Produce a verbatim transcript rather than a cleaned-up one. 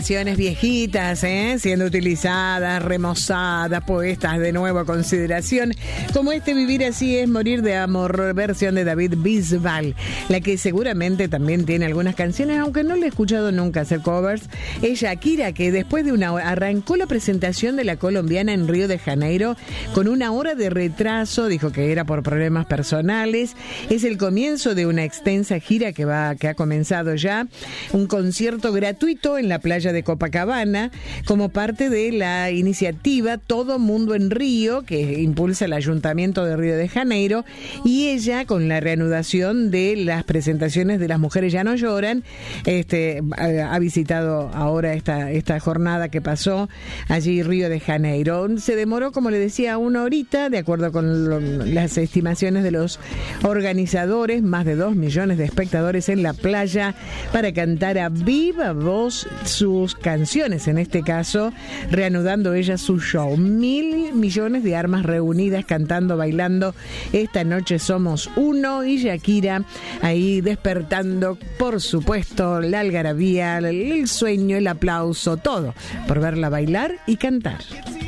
Canciones viejitas, ¿eh? Siendo utilizadas, remozadas, puestas de nuevo a consideración, como este Vivir así es morir de amor, versión de David Bisbal, la que seguramente también tiene algunas canciones, aunque no le he escuchado nunca hacer covers. Es Shakira, que después de una hora arrancó la presentación de la colombiana en Río de Janeiro con una hora de retraso, dijo que era por problemas personales. Es el comienzo de una extensa gira que va, que ha comenzado ya, un concierto gratuito en la playa de Copacabana, como parte de la iniciativa Todo Mundo en Río, que impulsa el Ayuntamiento de Río de Janeiro, y ella, con la reanudación de las presentaciones de Las Mujeres Ya No Lloran, este, ha visitado ahora esta, esta jornada que pasó allí Río de Janeiro. Se demoró, como le decía, una horita, de acuerdo con lo, las estimaciones de los organizadores, más de dos millones de espectadores en la playa para cantar a viva voz sus canciones, en este caso reanudando ella su show. Mil millones de almas reunidas cantando, bailando. Esta noche somos uno, y Shakira ahí despertando, por supuesto, la algarabía, el sueño, el aplauso, todo por verla bailar y cantar.